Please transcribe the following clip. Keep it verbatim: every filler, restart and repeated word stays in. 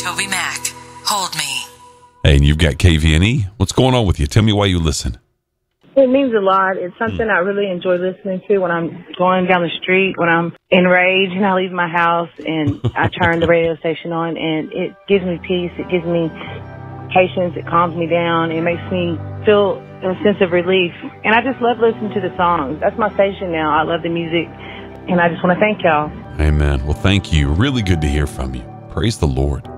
Toby Mac, Hold Me. Hey, and you've got K V N E. What's going on with you? Tell me why you listen. It means a lot. It's something mm. I really enjoy listening to when I'm going down the street, when I'm enraged and I leave my house and I turn the radio station on, and it gives me peace. It gives me patience. It calms me down. It makes me feel a sense of relief. And I just love listening to the songs. That's my station now. I love the music, and I just want to thank y'all. Amen. Well, thank you. Really good to hear from you. Praise the Lord.